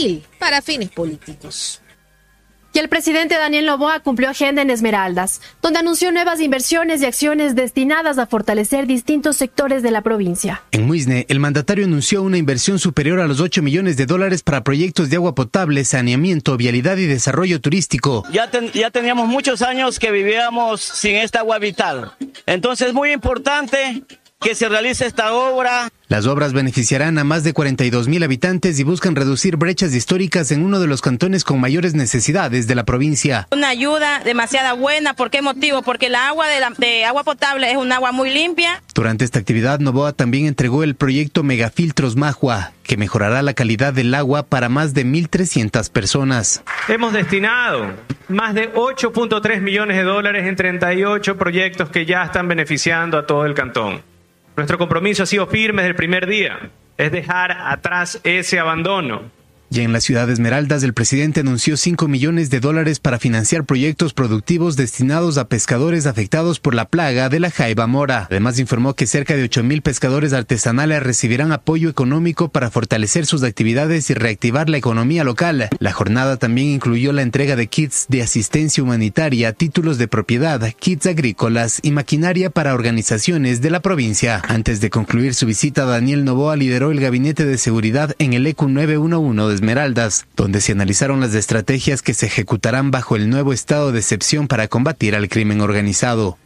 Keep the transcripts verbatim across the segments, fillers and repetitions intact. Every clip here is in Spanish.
civil para fines políticos. Y el presidente Daniel Noboa cumplió agenda en Esmeraldas, donde anunció nuevas inversiones y acciones destinadas a fortalecer distintos sectores de la provincia. En Muisne, el mandatario anunció una inversión superior a los ocho millones de dólares para proyectos de agua potable, saneamiento, vialidad y desarrollo turístico. Ya, ten, ya teníamos muchos años que vivíamos sin esta agua vital. Entonces es muy importante que se realice esta obra. Las obras beneficiarán a más de cuarenta y dos mil habitantes y buscan reducir brechas históricas en uno de los cantones con mayores necesidades de la provincia. Una ayuda demasiado buena. ¿Por qué motivo? Porque la agua de, la, de agua potable es un agua muy limpia. Durante esta actividad, Noboa también entregó el proyecto Megafiltros Majua, que mejorará la calidad del agua para más de mil trescientas personas. Hemos destinado más de ocho punto tres millones de dólares en treinta y ocho proyectos que ya están beneficiando a todo el cantón. Nuestro compromiso ha sido firme desde el primer día, es dejar atrás ese abandono. Y en la ciudad de Esmeraldas, el presidente anunció cinco millones de dólares para financiar proyectos productivos destinados a pescadores afectados por la plaga de la jaiba mora. Además, informó que cerca de ocho mil pescadores artesanales recibirán apoyo económico para fortalecer sus actividades y reactivar la economía local. La jornada también incluyó la entrega de kits de asistencia humanitaria, títulos de propiedad, kits agrícolas y maquinaria para organizaciones de la provincia. Antes de concluir su visita, Daniel Noboa lideró el gabinete de seguridad en el E Q nueve uno de Esmeraldas, donde se analizaron las estrategias que se ejecutarán bajo el nuevo estado de excepción para combatir al crimen organizado.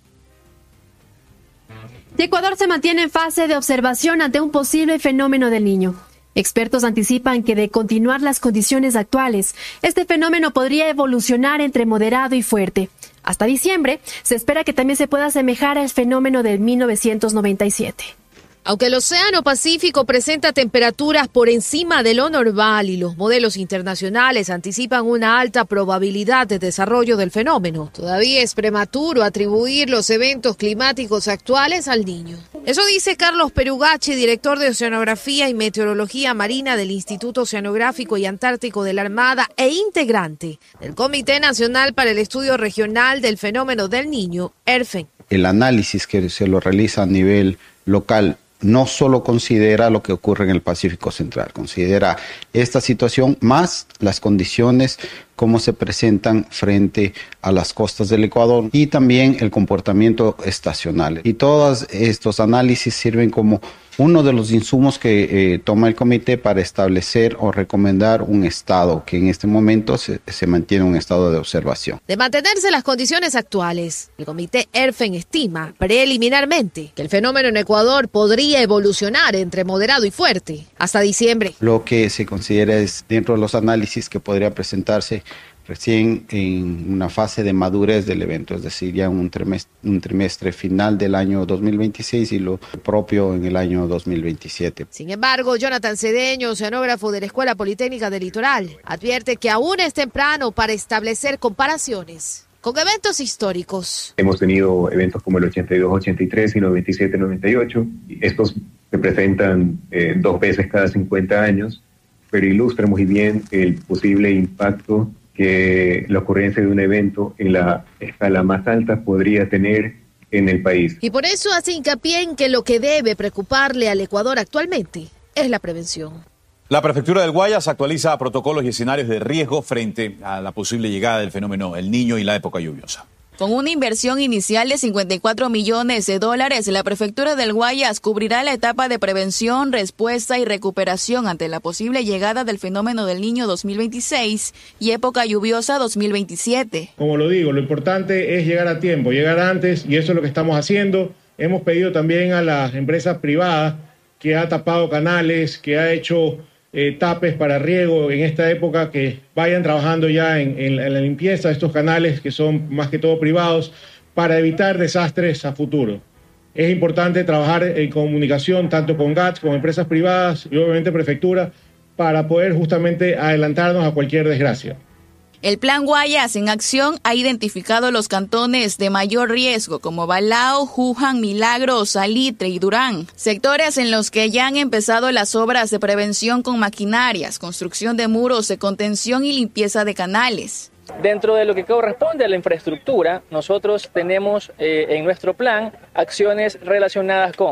Ecuador se mantiene en fase de observación ante un posible fenómeno del Niño. Expertos anticipan que de continuar las condiciones actuales, este fenómeno podría evolucionar entre moderado y fuerte. Hasta diciembre, se espera que también se pueda asemejar al fenómeno de mil novecientos noventa y siete. Aunque el Océano Pacífico presenta temperaturas por encima de lo normal y los modelos internacionales anticipan una alta probabilidad de desarrollo del fenómeno, todavía es prematuro atribuir los eventos climáticos actuales al Niño. Eso dice Carlos Perugachi, director de Oceanografía y Meteorología Marina del Instituto Oceanográfico y Antártico de la Armada e integrante del Comité Nacional para el Estudio Regional del Fenómeno del Niño, ERFEN. El análisis que se lo realiza a nivel local no solo considera lo que ocurre en el Pacífico Central, considera esta situación más las condiciones cómo se presentan frente a las costas del Ecuador y también el comportamiento estacional. Y todos estos análisis sirven como uno de los insumos que eh, toma el comité para establecer o recomendar un estado que en este momento se, se mantiene un estado de observación. De mantenerse las condiciones actuales, el comité ERFEN estima preliminarmente que el fenómeno en Ecuador podría evolucionar entre moderado y fuerte hasta diciembre. Lo que se considera es dentro de los análisis que podría presentarse recién en una fase de madurez del evento, es decir, ya un trimestre, un trimestre final del año dos mil veintiséis y lo propio en el año dos mil veintisiete. Sin embargo, Jonathan Cedeño, oceanógrafo de la Escuela Politécnica del Litoral, advierte que aún es temprano para establecer comparaciones con eventos históricos. Hemos tenido eventos como el ochenta y dos ochenta y tres y noventa y siete noventa y ocho. Estos se presentan eh, dos veces cada cincuenta años, pero ilustran muy bien el posible impacto que la ocurrencia de un evento en la escala más alta podría tener en el país. Y por eso hace hincapié en que lo que debe preocuparle al Ecuador actualmente es la prevención. La Prefectura del Guayas actualiza protocolos y escenarios de riesgo frente a la posible llegada del fenómeno El Niño y la época lluviosa. Con una inversión inicial de cincuenta y cuatro millones de dólares, la Prefectura del Guayas cubrirá la etapa de prevención, respuesta y recuperación ante la posible llegada del fenómeno del Niño dos mil veintiséis y época lluviosa dos mil veintisiete. Como lo digo, lo importante es llegar a tiempo, llegar antes, y eso es lo que estamos haciendo. Hemos pedido también a las empresas privadas que ha tapado canales, que ha hecho Eh, tapes para riego en esta época, que vayan trabajando ya en, en, en la limpieza de estos canales que son más que todo privados para evitar desastres a futuro. Es importante trabajar en comunicación tanto con G A T S, con empresas privadas y obviamente prefectura para poder justamente adelantarnos a cualquier desgracia. El Plan Guayas en Acción ha identificado los cantones de mayor riesgo como Balao, Juján, Milagro, Salitre y Durán, sectores en los que ya han empezado las obras de prevención con maquinarias, construcción de muros de contención y limpieza de canales. Dentro de lo que corresponde a la infraestructura, nosotros tenemos eh, en nuestro plan acciones relacionadas con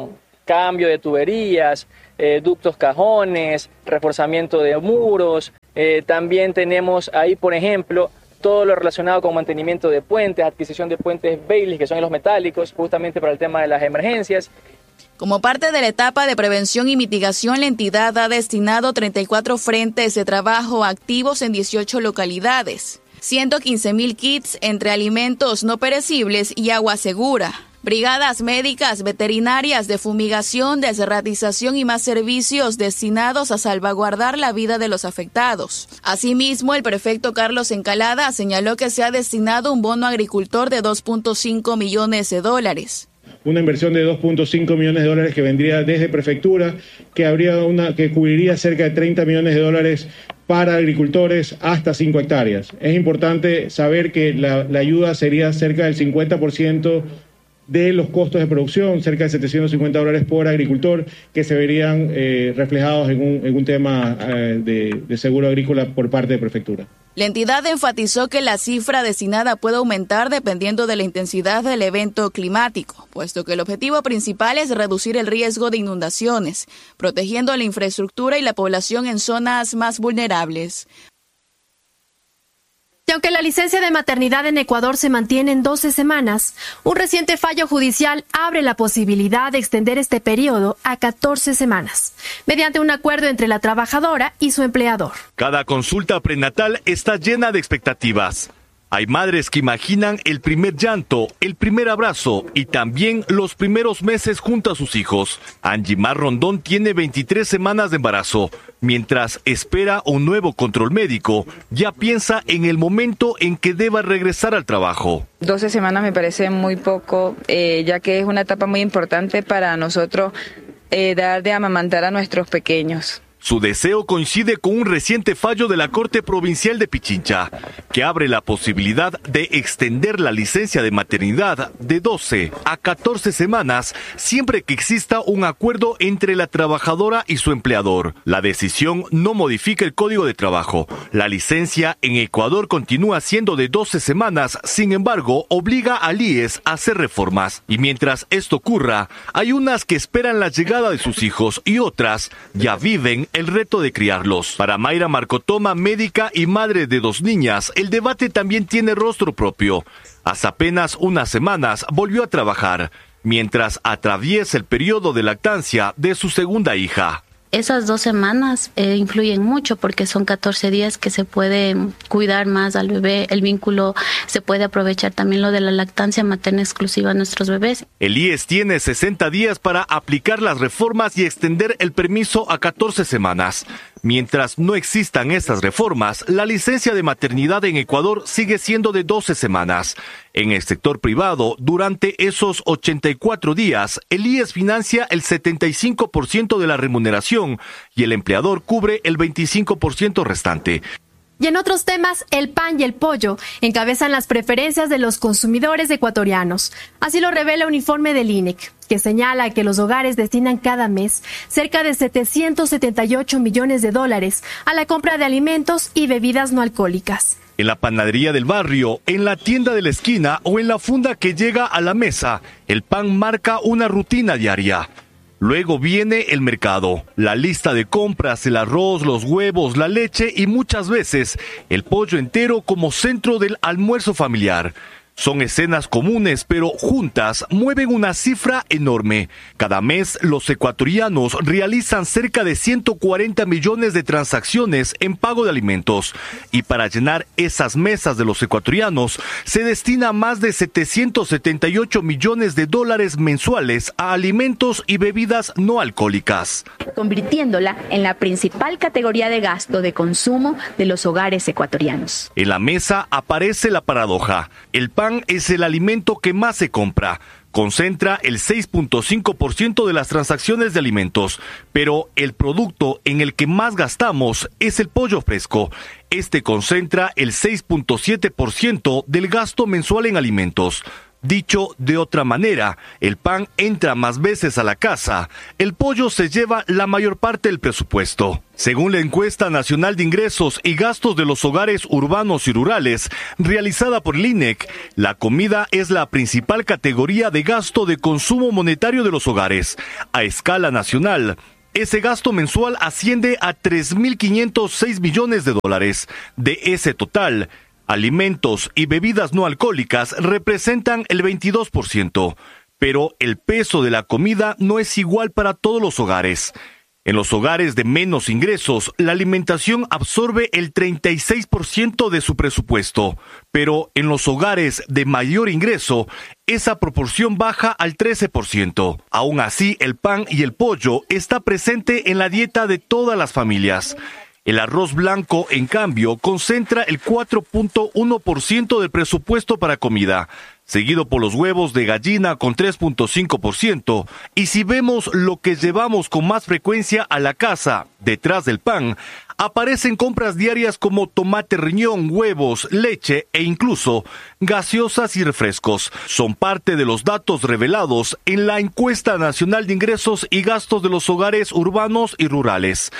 cambio de tuberías, eh, ductos, cajones, reforzamiento de muros. Eh, también tenemos ahí, por ejemplo, todo lo relacionado con mantenimiento de puentes, adquisición de puentes Bailey, que son los metálicos, justamente para el tema de las emergencias. Como parte de la etapa de prevención y mitigación, la entidad ha destinado treinta y cuatro frentes de trabajo activos en dieciocho localidades, ciento quince mil kits entre alimentos no perecibles y agua segura, brigadas médicas, veterinarias de fumigación, desratización y más servicios destinados a salvaguardar la vida de los afectados. Asimismo, el prefecto Carlos Encalada señaló que se ha destinado un bono agricultor de dos punto cinco millones de dólares. Una inversión de dos punto cinco millones de dólares que vendría desde prefectura, que habría una que cubriría cerca de treinta millones de dólares para agricultores hasta cinco hectáreas. Es importante saber que la, la ayuda sería cerca del cincuenta por ciento de los costos de producción, cerca de setecientos cincuenta dólares por agricultor, que se verían eh, reflejados en un, en un tema eh, de, de seguro agrícola por parte de prefectura. La entidad enfatizó que la cifra destinada puede aumentar dependiendo de la intensidad del evento climático, puesto que el objetivo principal es reducir el riesgo de inundaciones, protegiendo la infraestructura y la población en zonas más vulnerables. Y aunque la licencia de maternidad en Ecuador se mantiene en doce semanas, un reciente fallo judicial abre la posibilidad de extender este periodo a catorce semanas, mediante un acuerdo entre la trabajadora y su empleador. Cada consulta prenatal está llena de expectativas. Hay madres que imaginan el primer llanto, el primer abrazo y también los primeros meses junto a sus hijos. Angie Mar Rondón tiene veintitrés semanas de embarazo. Mientras espera un nuevo control médico, ya piensa en el momento en que deba regresar al trabajo. doce semanas me parece muy poco, eh, ya que es una etapa muy importante para nosotros eh, dar de amamantar a nuestros pequeños. Su deseo coincide con un reciente fallo de la Corte Provincial de Pichincha, que abre la posibilidad de extender la licencia de maternidad de doce a catorce semanas, siempre que exista un acuerdo entre la trabajadora y su empleador. La decisión no modifica el Código de Trabajo. La licencia en Ecuador continúa siendo de doce semanas, sin embargo, obliga al I E S a hacer reformas. Y mientras esto ocurra, hay unas que esperan la llegada de sus hijos y otras ya viven el reto de criarlos. Para Mayra Marcotoma, médica y madre de dos niñas, el debate también tiene rostro propio. Hace apenas unas semanas volvió a trabajar, mientras atraviesa el periodo de lactancia de su segunda hija. Esas dos semanas eh, influyen mucho porque son catorce días que se puede cuidar más al bebé, el vínculo, se puede aprovechar también lo de la lactancia materna exclusiva a nuestros bebés. El I E S tiene sesenta días para aplicar las reformas y extender el permiso a catorce semanas. Mientras no existan esas reformas, la licencia de maternidad en Ecuador sigue siendo de doce semanas. En el sector privado, durante esos ochenta y cuatro días, el I E S financia el setenta y cinco por ciento de la remuneración y el empleador cubre el veinticinco por ciento restante. Y en otros temas, el pan y el pollo encabezan las preferencias de los consumidores ecuatorianos. Así lo revela un informe del I N E C, que señala que los hogares destinan cada mes cerca de setecientos setenta y ocho millones de dólares a la compra de alimentos y bebidas no alcohólicas. En la panadería del barrio, en la tienda de la esquina o en la funda que llega a la mesa, el pan marca una rutina diaria. Luego viene el mercado, la lista de compras, el arroz, los huevos, la leche y muchas veces el pollo entero como centro del almuerzo familiar. Son escenas comunes, pero juntas mueven una cifra enorme. Cada mes, los ecuatorianos realizan cerca de ciento cuarenta millones de transacciones en pago de alimentos. Y para llenar esas mesas de los ecuatorianos, se destina más de setecientos setenta y ocho millones de dólares mensuales a alimentos y bebidas no alcohólicas, convirtiéndola en la principal categoría de gasto de consumo de los hogares ecuatorianos. En la mesa aparece la paradoja. El pan es el alimento que más se compra. Concentra el seis punto cinco por ciento de las transacciones de alimentos, pero el producto en el que más gastamos es el pollo fresco. Este concentra el seis punto siete por ciento del gasto mensual en alimentos. Dicho de otra manera, el pan entra más veces a la casa, el pollo se lleva la mayor parte del presupuesto. Según la encuesta nacional de ingresos y gastos de los hogares urbanos y rurales, realizada por el I N E C, la comida es la principal categoría de gasto de consumo monetario de los hogares. A escala nacional, ese gasto mensual asciende a tres mil quinientos seis millones de dólares. De ese total, alimentos y bebidas no alcohólicas representan el veintidós por ciento, pero el peso de la comida no es igual para todos los hogares. En los hogares de menos ingresos, la alimentación absorbe el treinta y seis por ciento de su presupuesto, pero en los hogares de mayor ingreso, esa proporción baja al trece por ciento. Aún así, el pan y el pollo está presente en la dieta de todas las familias. El arroz blanco, en cambio, concentra el cuatro punto uno por ciento del presupuesto para comida, seguido por los huevos de gallina con tres punto cinco por ciento. Y si vemos lo que llevamos con más frecuencia a la casa, detrás del pan, aparecen compras diarias como tomate riñón, huevos, leche e incluso gaseosas y refrescos. Son parte de los datos revelados en la encuesta nacional de ingresos y gastos de los hogares urbanos y rurales.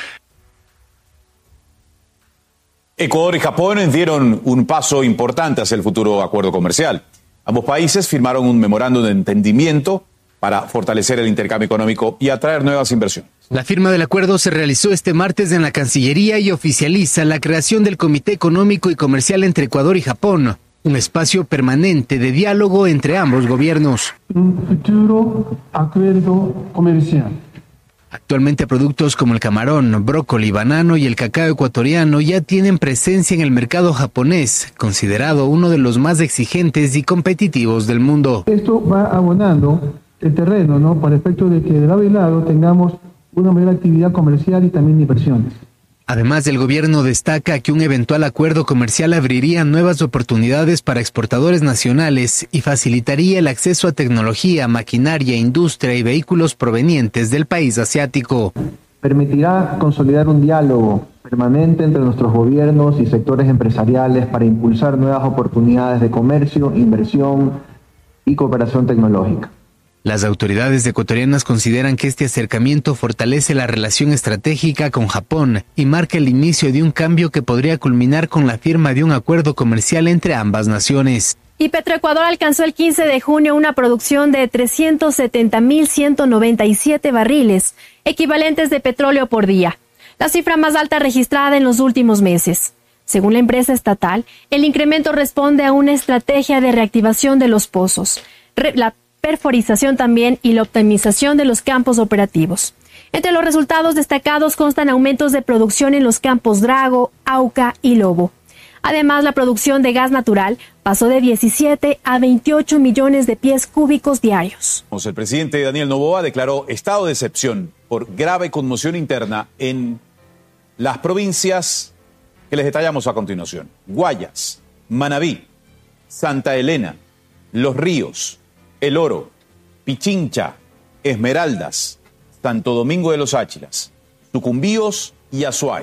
Ecuador y Japón dieron un paso importante hacia el futuro acuerdo comercial. Ambos países firmaron un memorándum de entendimiento para fortalecer el intercambio económico y atraer nuevas inversiones. La firma del acuerdo se realizó este martes en la Cancillería y oficializa la creación del Comité Económico y Comercial entre Ecuador y Japón, un espacio permanente de diálogo entre ambos gobiernos. Un futuro acuerdo comercial. Actualmente productos como el camarón, brócoli, banano y el cacao ecuatoriano ya tienen presencia en el mercado japonés, considerado uno de los más exigentes y competitivos del mundo. Esto va abonando el terreno, ¿no?, para efecto de que de lado y lado tengamos una mayor actividad comercial y también inversiones. Además, el gobierno destaca que un eventual acuerdo comercial abriría nuevas oportunidades para exportadores nacionales y facilitaría el acceso a tecnología, maquinaria, industria y vehículos provenientes del país asiático. Permitirá consolidar un diálogo permanente entre nuestros gobiernos y sectores empresariales para impulsar nuevas oportunidades de comercio, inversión y cooperación tecnológica. Las autoridades ecuatorianas consideran que este acercamiento fortalece la relación estratégica con Japón y marca el inicio de un cambio que podría culminar con la firma de un acuerdo comercial entre ambas naciones. Y Petroecuador alcanzó el quince de junio una producción de trescientos setenta mil ciento noventa y siete barriles, equivalentes de petróleo por día, la cifra más alta registrada en los últimos meses. Según la empresa estatal, el incremento responde a una estrategia de reactivación de los pozos, Re- la perforización también y la optimización de los campos operativos. Entre los resultados destacados constan aumentos de producción en los campos Drago, Auca y Lobo. Además, la producción de gas natural pasó de diecisiete a veintiocho millones de pies cúbicos diarios. El presidente Daniel Noboa declaró estado de excepción por grave conmoción interna en las provincias que les detallamos a continuación: Guayas, Manabí, Santa Elena, Los Ríos, El Oro, Pichincha, Esmeraldas, Santo Domingo de los Áchilas, Sucumbíos y Azuay.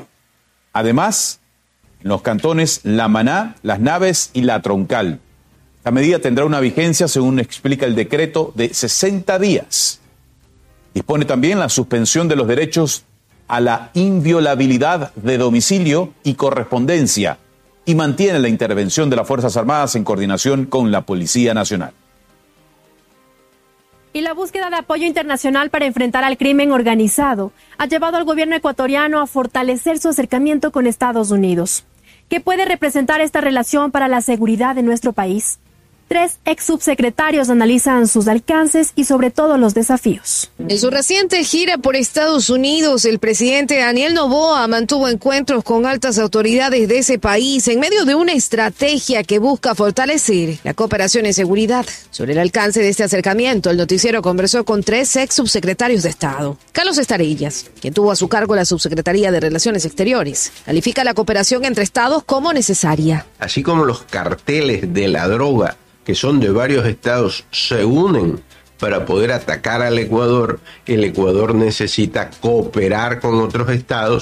Además, en los cantones La Maná, Las Naves y La Troncal. Esta medida tendrá una vigencia, según explica el decreto, de sesenta días. Dispone también la suspensión de los derechos a la inviolabilidad de domicilio y correspondencia y mantiene la intervención de las Fuerzas Armadas en coordinación con la Policía Nacional. Y la búsqueda de apoyo internacional para enfrentar al crimen organizado ha llevado al gobierno ecuatoriano a fortalecer su acercamiento con Estados Unidos. ¿Qué puede representar esta relación para la seguridad de nuestro país? Tres ex subsecretarios analizan sus alcances y sobre todo los desafíos. En su reciente gira por Estados Unidos, el presidente Daniel Noboa mantuvo encuentros con altas autoridades de ese país en medio de una estrategia que busca fortalecer la cooperación en seguridad. Sobre el alcance de este acercamiento, el noticiero conversó con tres ex subsecretarios de Estado. Carlos Estarillas, quien tuvo a su cargo la Subsecretaría de Relaciones Exteriores, califica la cooperación entre estados como necesaria. Así como los carteles de la droga, que son de varios estados, se unen para poder atacar al Ecuador, el Ecuador necesita cooperar con otros estados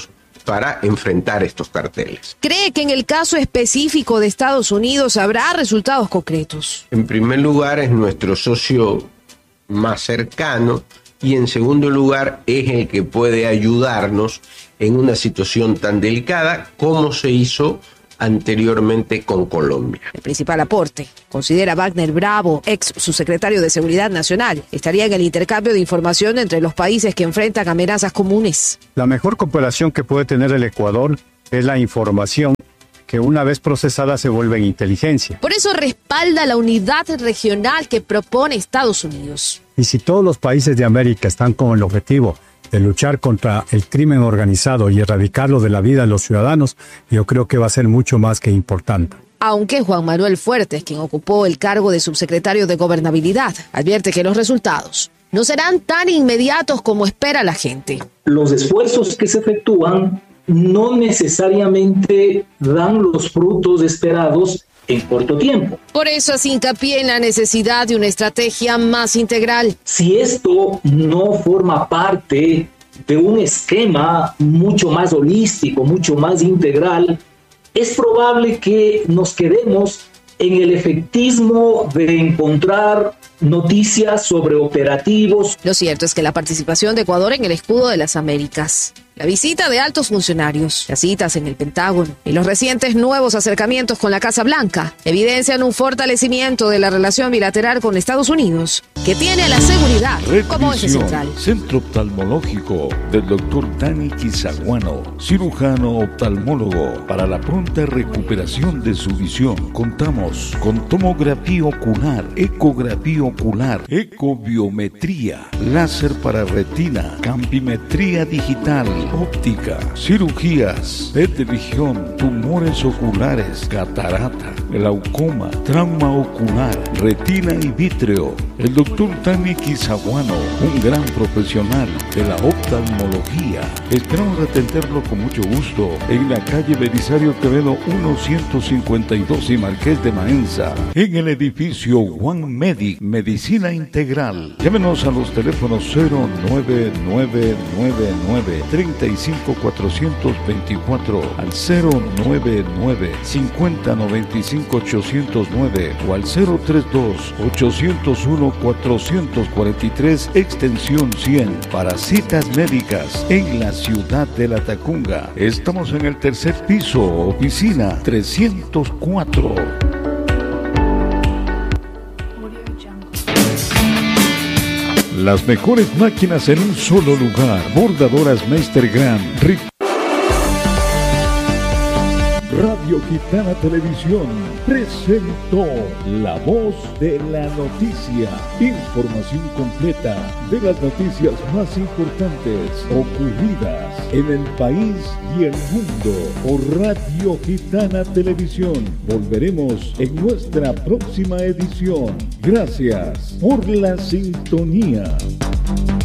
para enfrentar estos carteles. ¿Cree que en el caso específico de Estados Unidos habrá resultados concretos? En primer lugar, es nuestro socio más cercano y en segundo lugar es el que puede ayudarnos en una situación tan delicada como se hizo anteriormente con Colombia. El principal aporte, considera Wagner Bravo, ex subsecretario de Seguridad Nacional, estaría en el intercambio de información entre los países que enfrentan amenazas comunes. La mejor cooperación que puede tener el Ecuador es la información que una vez procesada se vuelve en inteligencia. Por eso respalda la unidad regional que propone Estados Unidos. Y si todos los países de América están con el objetivo de luchar contra el crimen organizado y erradicarlo de la vida de los ciudadanos, yo creo que va a ser mucho más que importante. Aunque Juan Manuel Fuertes, quien ocupó el cargo de subsecretario de Gobernabilidad, advierte que los resultados no serán tan inmediatos como espera la gente. Los esfuerzos que se efectúan no necesariamente dan los frutos esperados en corto tiempo. Por eso hace hincapié en la necesidad de una estrategia más integral. Si esto no forma parte de un esquema mucho más holístico, mucho más integral, es probable que nos quedemos en el efectismo de encontrar noticias sobre operativos. Lo cierto es que la participación de Ecuador en el Escudo de las Américas, la visita de altos funcionarios, las citas en el Pentágono y los recientes nuevos acercamientos con la Casa Blanca evidencian un fortalecimiento de la relación bilateral con Estados Unidos, que tiene a la seguridad como eje central. Centro Oftalmológico del doctor Dani Quizaguano, cirujano oftalmólogo. Para la pronta recuperación de su visión, contamos con tomografía ocular, ecografía ocular, ecobiometría, láser para retina, campimetría digital, óptica, cirugías, P E T de visión, tumores oculares, catarata, glaucoma, trauma ocular, retina y vítreo. El doctor Dani Quizaguano, un gran profesional de la oftalmología. Esperamos atenderlo con mucho gusto en la calle Belisario Quevedo ciento cincuenta y dos y Marqués de Maenza, en el edificio One Medic, Medicina Integral. Llámenos a los teléfonos cero nueve nueve nueve nueve, tres cinco cuatro dos cuatro, al cero nueve nueve, cincuenta noventa y cinco ochocientos nueve o al cero tres dos, ochocientos uno, cuatrocientos cuarenta y tres, extensión cien, para citas médicas en la ciudad de La Tacunga. Estamos en el tercer piso, oficina trescientos cuatro. Las mejores máquinas en un solo lugar. Bordadoras Meistergram. Radio Gitana Televisión presentó La Voz de la Noticia. Información completa de las noticias más importantes ocurridas en el país y el mundo por Radio Gitana Televisión. Volveremos en nuestra próxima edición. Gracias por la sintonía.